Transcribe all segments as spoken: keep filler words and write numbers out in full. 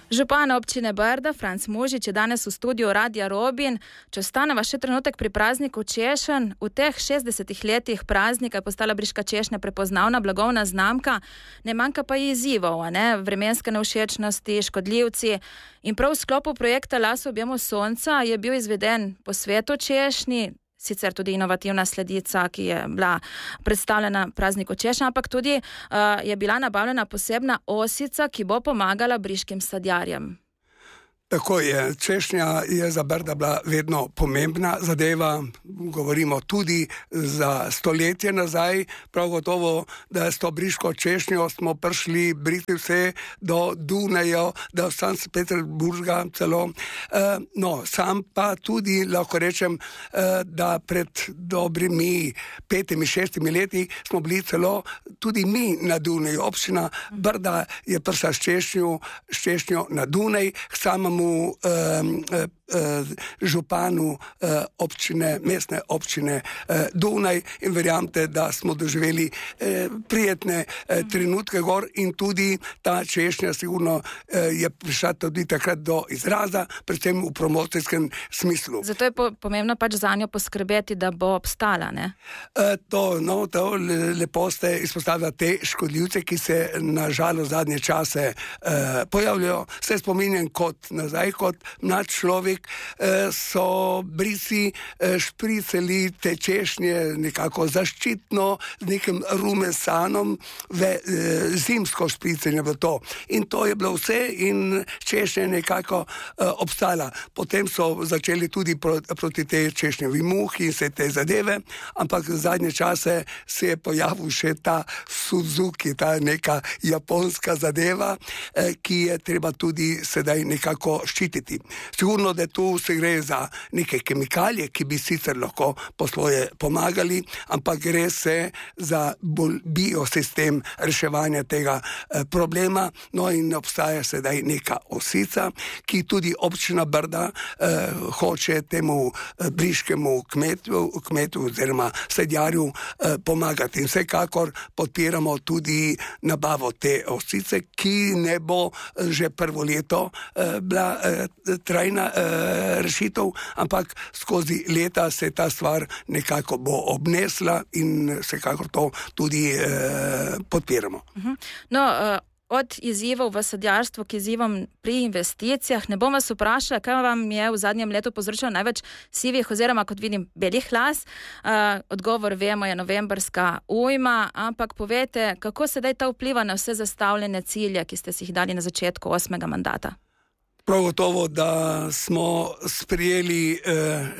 Župan občine Brda, Franc Mužič, je danes v studiu Radia Robin. Če ostaneva še trenutek pri prazniku češenj, v teh šestdesetih letih praznika je postala briška češnja prepoznavna blagovna znamka, ne manjka pa ji izzivov, a ne, vremenske nevšečnosti, škodljivci. In prav v sklopu projekta Las v objemu sonca je bil izveden posvet o češnji, sicer tudi inovativna sledica, ki je bila predstavljena prazniku češnja, ampak tudi uh, je bila nabavljena posebna osica, ki bo pomagala briškim sadjarjem. Tako je, češnja je za Brda bila vedno pomembna zadeva, govorimo tudi za stoletje nazaj, prav gotovo, da s to briško češnjo smo prišli briti vse do Dunaja, do Sankt Peterburga celo. E, no, sam pa tudi lahko rečem, e, da pred dobrimi petimi, šestimi leti smo bili celo tudi mi na Dunaju. Občina Brda je prišla s češnjo, s češnjo na Dunaj, k samemu Um, uh, uh, županu uh, občine, mestne občine uh, Dunaj in verjamete, da smo doživeli uh, prijetne uh, trenutke gor in tudi ta češnja sigurno uh, je prišla tudi takrat do izraza, predvsem v promocijskem smislu. Zato je po, pomembno pač za njo poskrbeti, da bo obstala, ne? Uh, to, no, to lepo ste izpostavili te škodljivce, ki se na žalost zadnje čase uh, pojavljajo. Se spominjam kot nazaj, kot mlad človek, so brisi špriceli te češnje nekako zaščitno z nekim rumesanom, ve, zimsko špricenje v to. In to je bilo vse in češnje nekako obstala. Potem so začeli tudi proti te češnjevi muhi in vse te zadeve, ampak zadnje čase se je pojavil še ta Suzuki, ta neka japonska zadeva, ki je treba tudi sedaj nekako ščititi. Sigurno, da tu se gre za neke kemikalije, ki bi sicer lahko po svoje pomagali, ampak gre se za bolj biosistem reševanja tega eh, problema. No in obstaja sedaj neka osica, ki tudi občina Brda eh, hoče temu eh, briškemu kmetu, kmetu oziroma sadjarju eh, pomagati. In vsekakor podpiramo tudi nabavo te osice, ki ne bo že prvo leto eh, bila eh, trajna uh, rešitev, ampak skozi leta se ta stvar nekako bo obnesla in vsekakor to tudi uh, podpiramo. Uh-huh. No, uh, od izzivov v sadjarstvu k izzivom pri investicijah, ne bom vas vprašala, kaj vam je v zadnjem letu povzročilo največ sivih oziroma, kot vidim, belih las. Uh, odgovor vemo je novembrska ujma, ampak povejte, kako sedaj ta vpliva na vse zastavljene cilje, ki ste si jih dali na začetku osmega mandata? Prav gotovo, da smo sprijeli eh,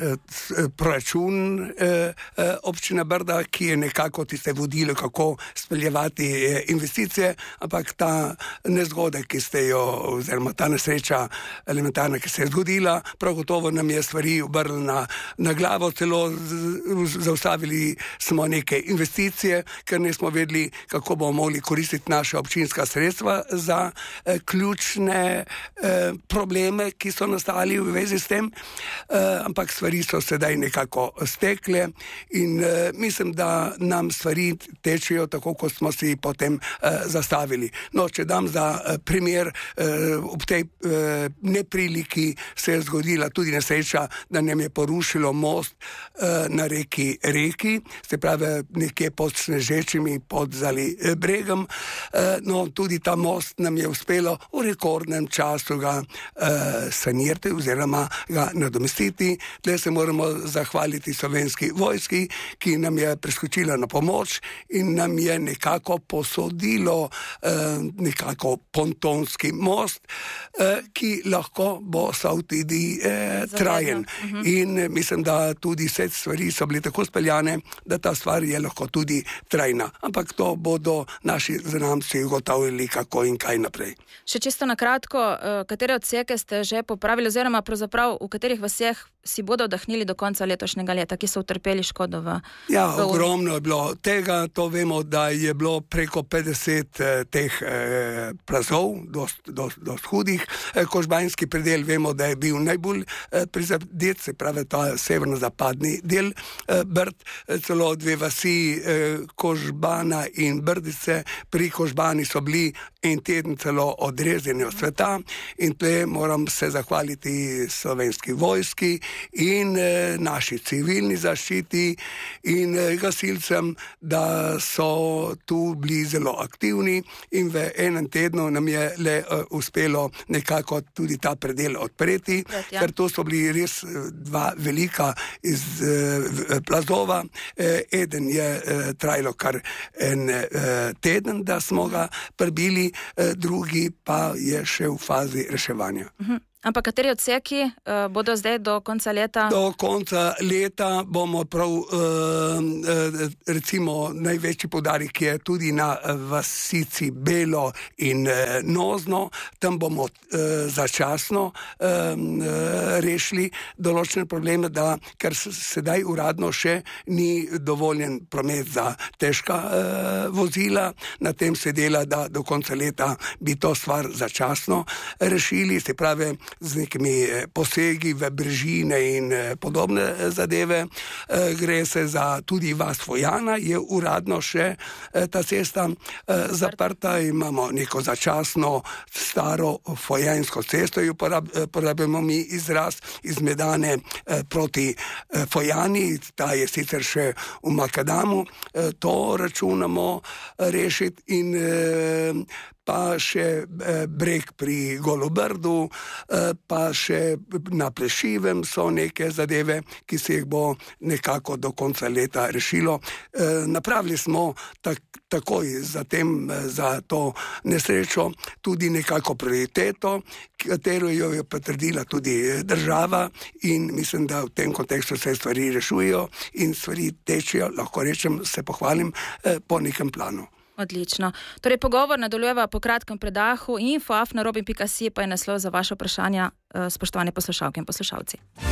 eh, proračun eh, eh, občine Brda, ki je nekako tiste vodilo, kako speljevati eh, investicije, ampak ta nezgoda, ki ste jo, oziroma ta nesreča elementarna, ki se je zgodila, prav gotovo nam je stvari obrnila na, na glavo, celo z, zaustavili smo neke investicije, ker nismo vedeli, kako bomo mogli koristiti naše občinska sredstva za eh, ključne eh, probleme, ki so nastali v vezi s tem, uh, ampak stvari so sedaj nekako stekle in uh, mislim, da nam stvari tečejo tako, kot smo si potem uh, zastavili. No, če dam za uh, primer, uh, ob tej uh, nepriliki se je zgodila tudi nesreča, da nam je porušilo most uh, na reki Reki, se pravi nekje pod Snežečimi, pod Zali bregom. Uh, no, tudi ta most nam je uspelo v rekordnem času ga Uh, sanirati oziroma ga nadomestiti. Tle se moramo zahvaliti slovenski vojski, ki nam je priskočila na pomoč in nam je nekako posodilo uh, nekako pontonski most, uh, ki lahko bo stal tudi uh, trajen. Uh-huh. In mislim, da tudi vse stvari so bile tako speljane, da ta stvar je lahko tudi trajna. Ampak to bodo naši zanamci ugotavljali, kako in kaj naprej. Še čisto na kratko, uh, katere od odseke ste že popravili, oziroma pravzaprav v katerih vaseh si bodo vdahnili do konca letošnjega leta, ki so utrpeli škodo v... Ja, v... ogromno je bilo tega, to vemo, da je bilo preko petdeset eh, teh eh, plazov, dost, dost, dost hudih. Eh, Kožbanjski predel vemo, da je bil najbolj eh, prizadet, se pravi ta severno-zapadni del eh, Brd, eh, celo dve vasi eh, Kožbana in Brdice, pri Kožbani so bili en teden celo odrezani od sveta in tle moram se zahvaliti slovenski vojski in eh, naši civilni zaščiti in eh, gasilcem, da so tu bili zelo aktivni in v enem tednu nam je le uh, uspelo nekako tudi ta predel odpreti, Pret, ja. ker to so bili res dva velika iz uh, plazova. Uh, eden je uh, trajalo kar en uh, teden, da smo ga prebili, uh, drugi pa je še v fazi reševanja. Uh-huh. Ampak kateri odseki uh, bodo zdaj do konca leta? Do konca leta bomo prav, uh, uh, recimo, največji poudarek je tudi na vasici Belo in uh, Nozno. Tam bomo uh, začasno uh, uh, rešili določene probleme, da, ker sedaj uradno še ni dovoljen promet za težka uh, vozila. Na tem se dela, da do konca leta bi to stvar začasno rešili, se pravi, z nekimi posegi v brežine in podobne zadeve. Gre se za tudi vas Fojana, je uradno še ta cesta zaprta, imamo neko začasno staro fojansko cesto, jo uporabimo mi izraz iz Medane proti Fojani, ta je sicer še v Makadamu, to računamo rešiti in pa še breg pri Golobrdu, pa še na Plešivem so neke zadeve, ki se jih bo nekako do konca leta rešilo. Napravili smo tak, takoj zatem za to nesrečo tudi nekako prioriteto, katero jo je potrdila tudi država in mislim, da v tem kontekstu se stvari rešujejo in stvari tečejo, lahko rečem, se pohvalim, po nekem planu. Odlično. Torej, pogovor nadaljujeva po kratkem predahu. info at narobin pika si pa je naslov za vaše vprašanja, spoštovane poslušalke in poslušalci.